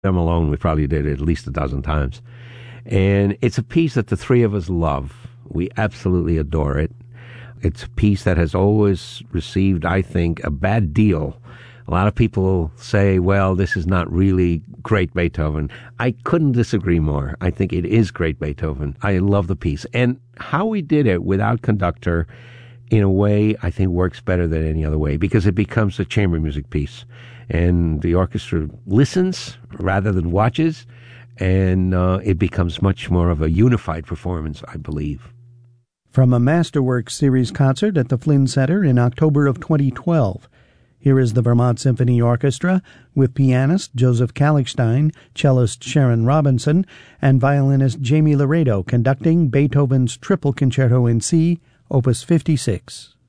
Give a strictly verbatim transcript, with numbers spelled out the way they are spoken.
Them alone, we probably did it at least a dozen times. And it's a piece that the three of us love. We absolutely adore it. It's a piece that has always received, I think, a bad deal. A lot of people say, well, this is not really great Beethoven. I couldn't disagree more. I think it is great Beethoven. I love the piece. And how we did it without conductor, in a way, I think works better than any other way, because it becomes a chamber music piece. And the orchestra listens rather than watches, and uh, it becomes much more of a unified performance, I believe. From a Masterworks Series concert at the Flynn Center in October of twenty twelve, here is the Vermont Symphony Orchestra with pianist Joseph Kallichstein, cellist Sharon Robinson, and violinist Jamie Laredo conducting Beethoven's Triple Concerto in C, Opus fifty-six.